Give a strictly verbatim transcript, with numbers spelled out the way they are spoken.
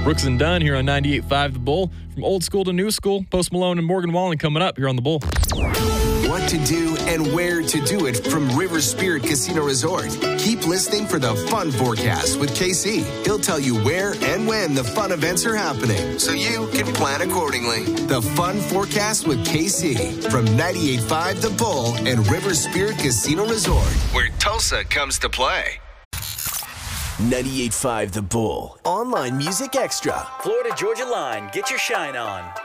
Brooks and Dunn here on ninety-eight point five The Bull. From old school to new school, Post Malone and Morgan Wallen coming up here on The Bull. What to do and where to do it from River Spirit Casino Resort. Keep listening for the Fun Forecast with K C. He'll tell you where and when the fun events are happening, so you can plan accordingly. The Fun Forecast with K C from ninety-eight point five The Bull and River Spirit Casino Resort, where Tulsa comes to play. ninety-eight point five The Bull. Online Music Extra. Florida Georgia Line. Get your shine on.